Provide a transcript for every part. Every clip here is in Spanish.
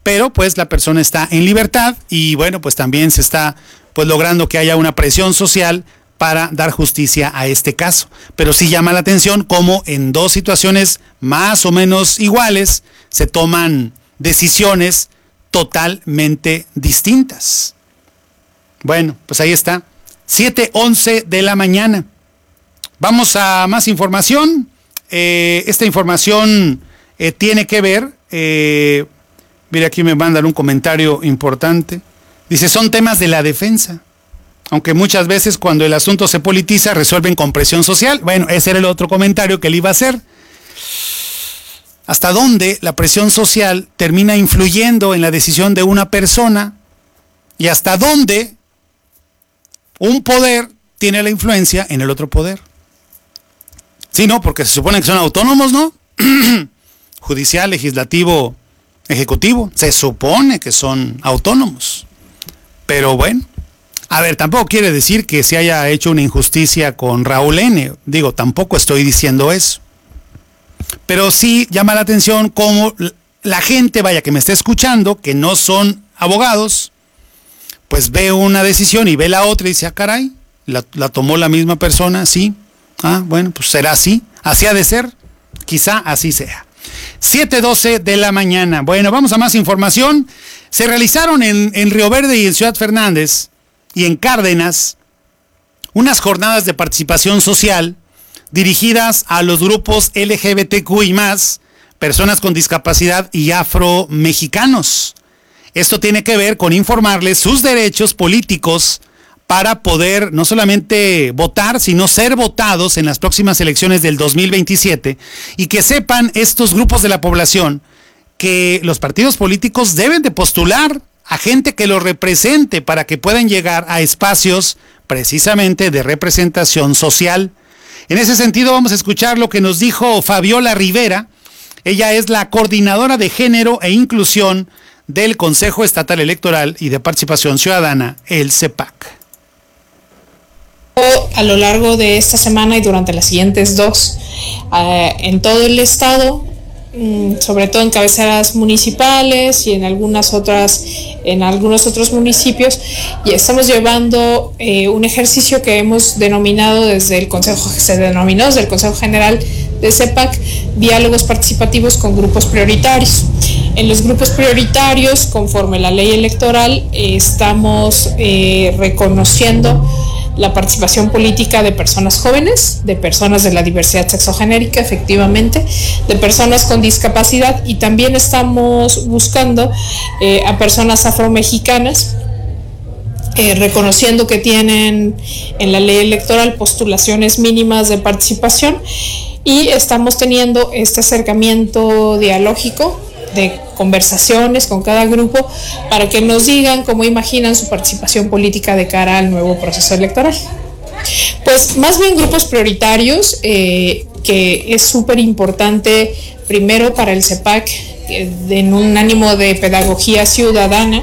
pero pues la persona está en libertad y bueno, pues también se está pues logrando que haya una presión social para dar justicia a este caso. Pero sí llama la atención cómo en dos situaciones más o menos iguales se toman decisiones totalmente distintas. Bueno, pues ahí está. 7:11 de la mañana. Vamos a más información. Esta información tiene que ver, mira, aquí me mandan un comentario importante. Dice, son temas de la defensa. Aunque muchas veces cuando el asunto se politiza, resuelven con presión social. Bueno, ese era el otro comentario que le iba a hacer. ¿Hasta dónde la presión social termina influyendo en la decisión de una persona? ¿Y hasta dónde un poder tiene la influencia en el otro poder? Sí, ¿no? Porque se supone que son autónomos, ¿no? Judicial, legislativo, ejecutivo. Se supone que son autónomos. Pero bueno, a ver, tampoco quiere decir que se haya hecho una injusticia con Raúl N. Digo, tampoco estoy diciendo eso. Pero sí llama la atención cómo la gente, vaya, que me está escuchando, que no son abogados, pues ve una decisión y ve la otra y dice, ah, caray, la tomó la misma persona, sí. Ah, bueno, pues será así. Así ha de ser. Quizá así sea. 7:12 de la mañana. Bueno, vamos a más información. Se realizaron en Río Verde y en Ciudad Fernández y en Cárdenas unas jornadas de participación social dirigidas a los grupos LGBTQI+, personas con discapacidad y afromexicanos. Esto tiene que ver con informarles sus derechos políticos para poder no solamente votar, sino ser votados en las próximas elecciones del 2027 y que sepan estos grupos de la población que los partidos políticos deben de postular a gente que los represente para que puedan llegar a espacios precisamente de representación social. En ese sentido vamos a escuchar lo que nos dijo Fabiola Rivera. Ella es la coordinadora de género e inclusión del Consejo Estatal Electoral y de Participación Ciudadana, el CEPAC. A lo largo de esta semana y durante las siguientes dos, en todo el estado, sobre todo en cabeceras municipales y en algunos otros municipios, y estamos llevando un ejercicio que hemos denominado desde el Consejo General de CEPAC, diálogos participativos con grupos prioritarios. En los grupos prioritarios, conforme la ley electoral, estamos reconociendo la participación política de personas jóvenes, de personas de la diversidad sexogenérica, efectivamente, de personas con discapacidad, y también estamos buscando a personas afromexicanas, reconociendo que tienen en la ley electoral postulaciones mínimas de participación, y estamos teniendo este acercamiento dialógico de conversaciones con cada grupo para que nos digan cómo imaginan su participación política de cara al nuevo proceso electoral. Pues más bien grupos prioritarios, que es súper importante primero para el CEPAC, en un ánimo de pedagogía ciudadana,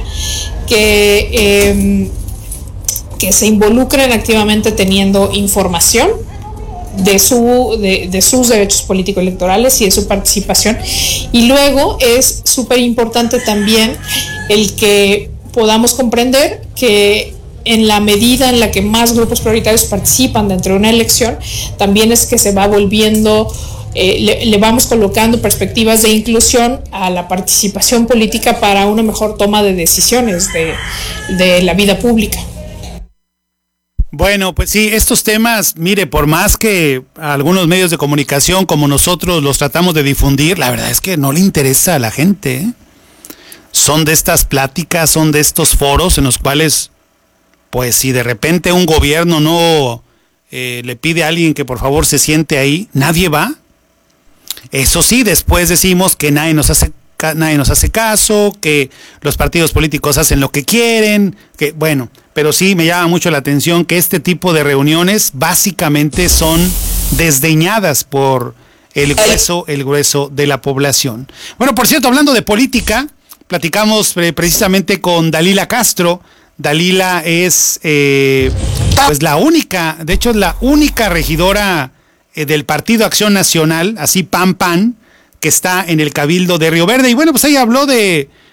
que se involucren activamente teniendo información de sus derechos político-electorales y de su participación. Y luego es súper importante también el que podamos comprender que en la medida en la que más grupos prioritarios participan dentro de una elección, también es que se va volviendo, le vamos colocando perspectivas de inclusión a la participación política para una mejor toma de decisiones de la vida pública. Bueno, pues sí, estos temas, mire, por más que algunos medios de comunicación como nosotros los tratamos de difundir, la verdad es que no le interesa a la gente, ¿eh? Son de estas pláticas, son de estos foros en los cuales, pues si de repente un gobierno no le pide a alguien que por favor se siente ahí, nadie va. Eso sí, después decimos que nadie nos hace caso, que los partidos políticos hacen lo que quieren, que bueno, pero sí me llama mucho la atención que este tipo de reuniones básicamente son desdeñadas por el grueso de la población. Bueno, por cierto, hablando de política, platicamos precisamente con Dalila Castro. Dalila es pues la única regidora del Partido Acción Nacional, así PAN, que está en el Cabildo de Río Verde. Y bueno, pues ella habló de